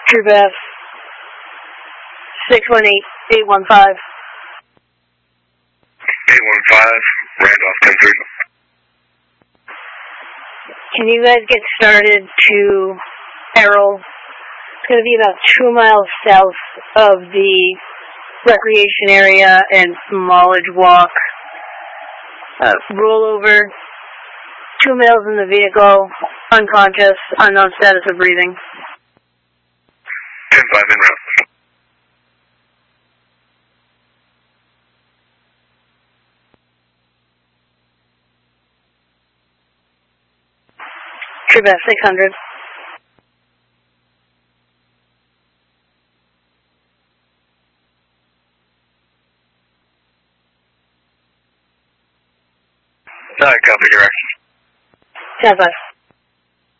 Troop F, 618-815. 815, Randolph 10-3. Can you guys get started to Errol? It's going to be about 2 miles south of the recreation area and Smallage Walk. Roll over, 2 males in the vehicle, unconscious, unknown status of breathing. 10-5 en route. Troop F, 600. Copy, direction. 10-5.